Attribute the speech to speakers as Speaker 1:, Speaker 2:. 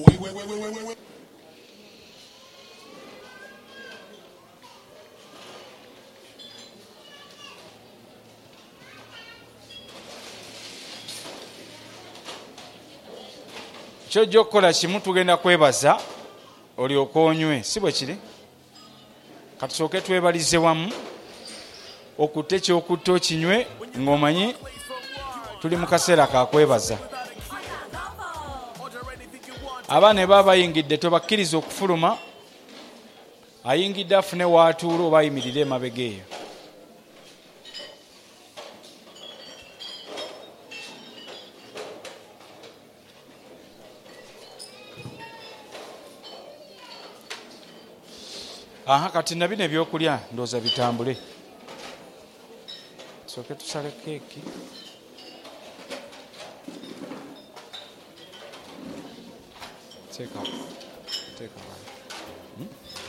Speaker 1: kyojja okukola kimu tugenda kwebaza olyoka onywe, si bwe kiri? Katusooke twebalize wamu okutte kyokutta okinywe ng'omanyi tuli mu kaseera ka kwebaza. Abaana ne baba bayingidde tobakkiriza okufuluma, ayingidde afune waatuula oba ayimirire emabega eyo. Kati na bino ebyokulya ndooza bitambule. Tusooke tusale keeki. Teeka.